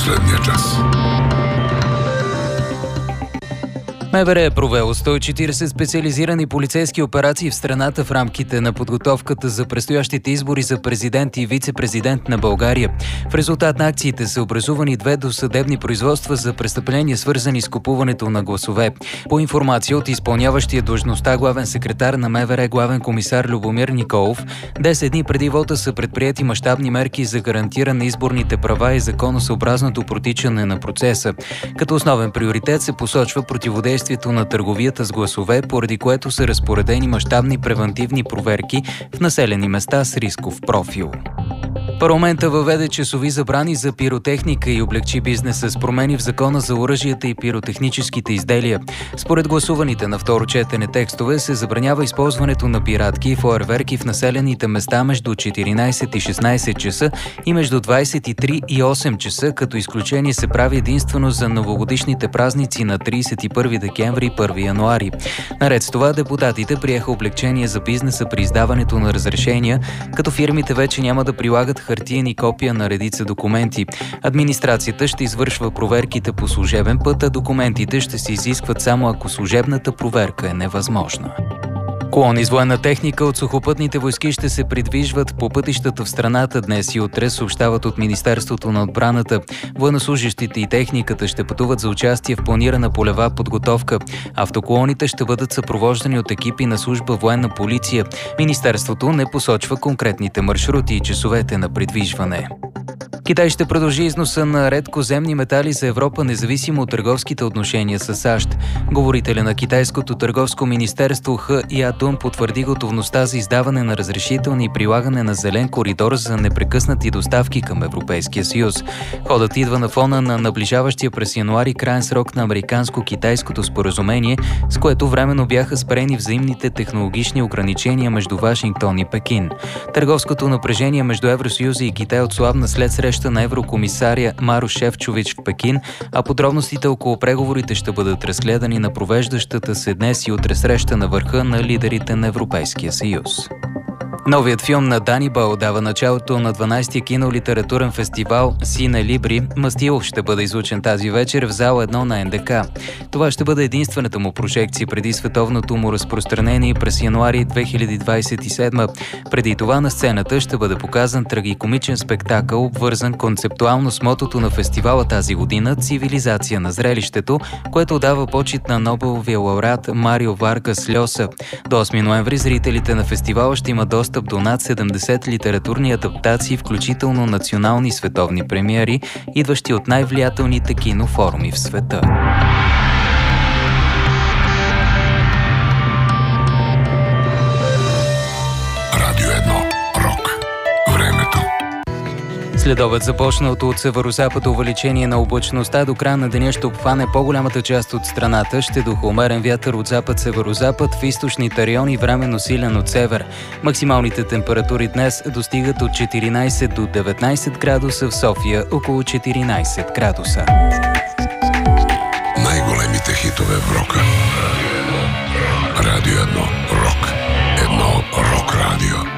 последния час. МВР е провело 140 специализирани полицейски операции в страната в рамките на подготовката за предстоящите избори за президент и вице-президент на България. В резултат на акциите са образувани 2 досъдебни производства за престъпления, свързани с купуването на гласове. По информация от изпълняващия длъжността главен секретар на МВР главен комисар Любомир Николов, 10 дни преди вота са предприети мащабни мерки за гарантиране на изборните права и законосъобразното протичане на процеса. Като основен приоритет се посочва противодействие на търговията с гласове, поради което са разпоредени мащабни превантивни проверки в населени места с рисков профил. Парламента въведе часови забрани за пиротехника и облегчи бизнеса с промени в Закона за оръжията и пиротехническите изделия. Според гласуваните на второ четене текстове се забранява използването на пиратки и фойерверки в населените места между 14 и 16 часа и между 23 и 8 часа, като изключение се прави единствено за новогодишните празници на 31 декември и 1 януари. Наред с това, депутатите приеха облегчение за бизнеса при издаването на разрешения, като фирмите вече няма да прилагат хартиени копия на редица документи. Администрацията ще извършва проверките по служебен път, а документите ще се изискват само ако служебната проверка е невъзможна. Колони с военна техника от сухопътните войски ще се придвижват по пътищата в страната днес и утре, съобщават от Министерството на отбраната. Военнослужещите и техниката ще пътуват за участие в планирана полева подготовка. Автоколоните ще бъдат съпровождани от екипи на служба военна полиция. Министерството не посочва конкретните маршрути и часовете на придвижване. Китай ще продължи износа на редкоземни метали за Европа, независимо от търговските отношения с САЩ. Говорителя на Китайското търговско министерство Х Ятун потвърди готовността за издаване на разрешителни и прилагане на зелен коридор за непрекъснати доставки към Европейския съюз. Ходът идва на фона на наближаващия през януари краен срок на американско-китайското споразумение, с което временно бяха спрени взаимните технологични ограничения между Вашингтон и Пекин. Търговското напрежение между Евросъюза и Китай отслабна след среща на еврокомисаря Марош Шефчович в Пекин, а подробностите около преговорите ще бъдат разгледани на провеждащата се днес и утре среща на върха на лидерите на Европейския съюз. Новият филм на Дани Бойл дава началото на 12-я кинолитературен фестивал Сине Либри. Мастилов ще бъде излучен тази вечер в зала 1 на НДК. Това ще бъде единствената му прожекция преди световното му разпространение през януари 2027. Преди това на сцената ще бъде показан трагикомичен спектакъл, обвързан концептуално с мотото на фестивала тази година «Цивилизация на зрелището», което дава почит на Нобеловия лауреат Марио Варгас Льоса. До 8 ноември зрителите на фестивала ще имат достъп до над 70 литературни адаптации, включително национални и световни премиери, идващи от най-влиятелните кинофоруми в света. Радио 1. Рок. Времето. Следобед започналото от северозапад увеличение на облачността до края на деня ще обхване по-голямата част от страната. Ще духа умерен вятър от запад-северозапад, в източните райони временно силен от север. Максималните температури днес достигат от 14 до 19 градуса, в София около 14 градуса. Най-големите хитове в рока. Радио 1. Рок. Едно рок радио.